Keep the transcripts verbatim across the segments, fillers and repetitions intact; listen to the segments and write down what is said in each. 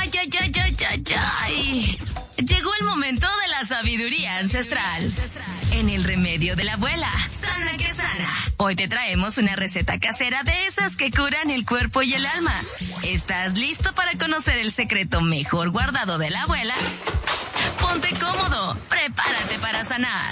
Ay, ay, ay, ay, ay, ay. Llegó el momento de la sabiduría ancestral. En el remedio de la abuela, sana que sana. Hoy te traemos una receta casera de esas que curan el cuerpo y el alma. ¿Estás listo para conocer el secreto mejor guardado de la abuela? Ponte cómodo, prepárate para sanar.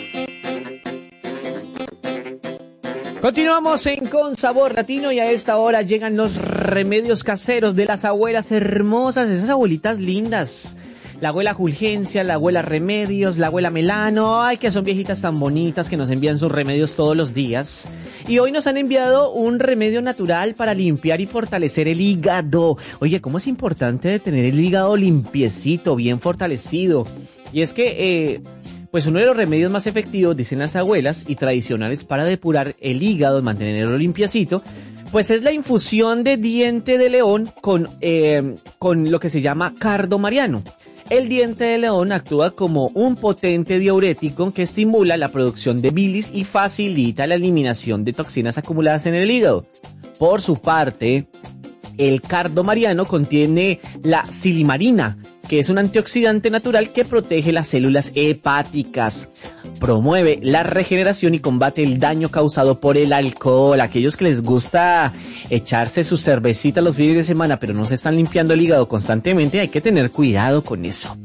Continuamos en Con Sabor Latino y a esta hora llegan los remedios caseros de las abuelas hermosas, esas abuelitas lindas. La abuela Fulgencia, la abuela Remedios, la abuela Melano, ay, que son viejitas tan bonitas que nos envían sus remedios todos los días. Y hoy nos han enviado un remedio natural para limpiar y fortalecer el hígado. Oye, ¿cómo es importante tener el hígado limpiecito, bien fortalecido? Y es que, eh, pues uno de los remedios más efectivos, dicen las abuelas, y tradicionales para depurar el hígado, mantenerlo limpiecito, pues es la infusión de diente de león con, eh, con lo que se llama cardo mariano. El diente de león actúa como un potente diurético que estimula la producción de bilis y facilita la eliminación de toxinas acumuladas en el hígado. Por su parte, el cardo mariano contiene la silimarina, que es un antioxidante natural que protege las células hepáticas, promueve la regeneración y combate el daño causado por el alcohol. Aquellos que les gusta echarse su cervecita los fines de semana, pero no se están limpiando el hígado constantemente, hay que tener cuidado con eso.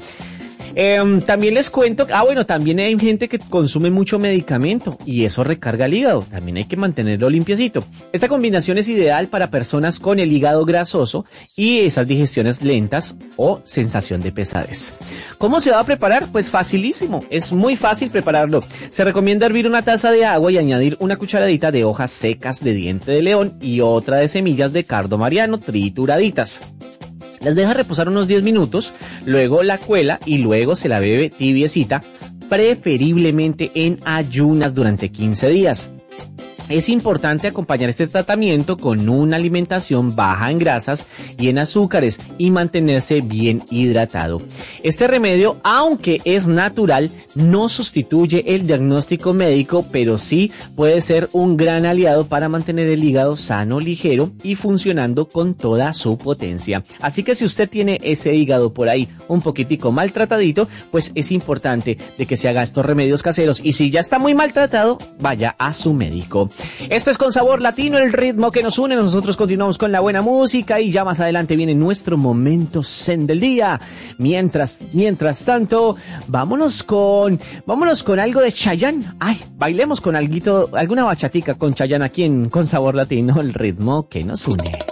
Eh, también les cuento, ah bueno, también hay gente que consume mucho medicamento y eso recarga el hígado, también hay que mantenerlo limpiecito. Esta combinación es ideal para personas con el hígado grasoso y esas digestiones lentas o sensación de pesadez. ¿Cómo se va a preparar? Pues facilísimo, es muy fácil prepararlo. Se recomienda hervir una taza de agua y añadir una cucharadita de hojas secas de diente de león y otra de semillas de cardo mariano trituraditas. Las deja reposar unos diez minutos, luego la cuela y luego se la bebe tibiecita, preferiblemente en ayunas durante quince días. Es importante acompañar este tratamiento con una alimentación baja en grasas y en azúcares y mantenerse bien hidratado. Este remedio, aunque es natural, no sustituye el diagnóstico médico, pero sí puede ser un gran aliado para mantener el hígado sano, ligero y funcionando con toda su potencia. Así que si usted tiene ese hígado por ahí un poquitico maltratadito, pues es importante de que se haga estos remedios caseros. Y si ya está muy maltratado, vaya a su médico. Esto es Con Sabor Latino, el ritmo que nos une. Nosotros continuamos con la buena música y ya más adelante viene nuestro momento zen del día. Mientras, mientras tanto, vámonos con, vámonos con algo de Chayanne. Ay, bailemos con alguito, alguna bachatica con Chayanne aquí en Con Sabor Latino, el ritmo que nos une.